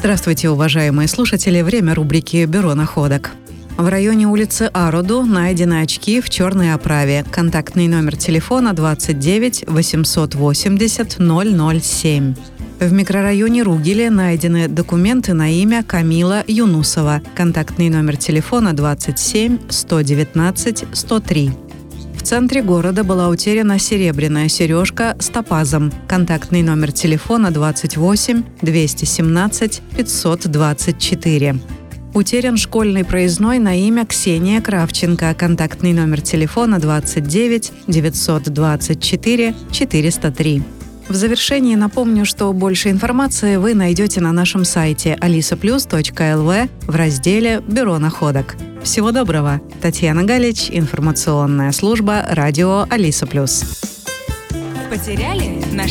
Здравствуйте, уважаемые слушатели. Время рубрики «Бюро находок». В районе улицы Аруду найдены очки в черной оправе. Контактный номер телефона 29 880 007. В микрорайоне Ругеле найдены документы на имя Камила Юнусова. Контактный номер телефона 27 119 103. В центре города была утеряна серебряная сережка с топазом. Контактный номер телефона 28 217 524. Утерян школьный проездной на имя Ксения Кравченко. Контактный номер телефона 29 924 403. В завершении напомню, что больше информации вы найдете на нашем сайте alisaplus.lv в разделе «Бюро находок». Всего доброго! Татьяна Галич, информационная служба радио Алиса Плюс. Потеряли?